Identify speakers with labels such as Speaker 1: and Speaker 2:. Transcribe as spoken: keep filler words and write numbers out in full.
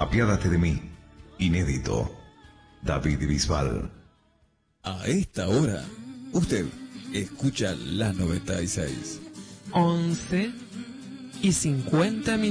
Speaker 1: Apiádate de mí. Inédito. David Bisbal.
Speaker 2: A esta hora, usted escucha la noventa y seis.
Speaker 3: once y cincuenta minutos.